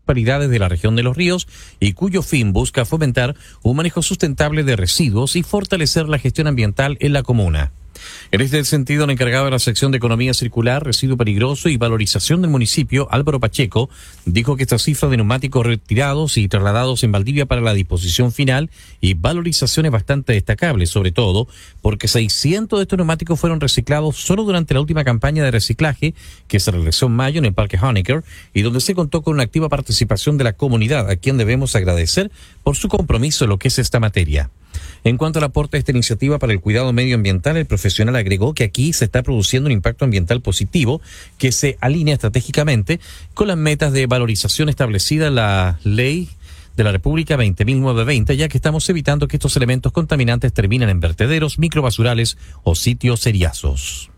municipalidades de la región de Los Ríos y cuyo fin busca fomentar un manejo sustentable de residuos y fortalecer la gestión ambiental en la comuna. En este sentido, el encargado de la sección de Economía Circular, Residuo Peligroso y Valorización del municipio, Álvaro Pacheco, dijo que esta cifra de neumáticos retirados y trasladados en Valdivia para la disposición final y valorización es bastante destacable, sobre todo porque 600 de estos neumáticos fueron reciclados solo durante la última campaña de reciclaje que se realizó en mayo en el Parque Honecker y donde se contó con una activa participación de la comunidad, a quien debemos agradecer por su compromiso en lo que es esta materia. En cuanto al aporte de esta iniciativa para el cuidado medioambiental, el profesional agregó que aquí se está produciendo un impacto ambiental positivo que se alinea estratégicamente con las metas de valorización establecida en la Ley de la República 20.920, ya que estamos evitando que estos elementos contaminantes terminen en vertederos, microbasurales o sitios seriazos.